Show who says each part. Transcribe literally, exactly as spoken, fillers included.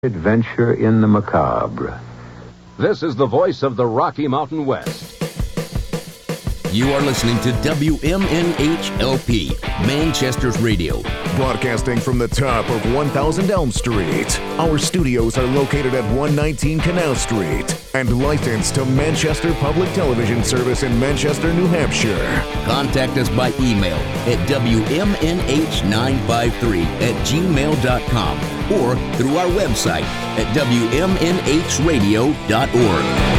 Speaker 1: Adventure in the Macabre.
Speaker 2: This is the voice of the Rocky Mountain West.
Speaker 3: You are listening to W M N H L P, Manchester's radio.
Speaker 4: Broadcasting from the top of one thousand Elm Street. Our studios are located at one nineteen Canal Street and licensed to Manchester Public Television Service in Manchester, New Hampshire.
Speaker 3: Contact us by email at W M N H nine five three at gmail dot com or through our website at W M N H radio dot org.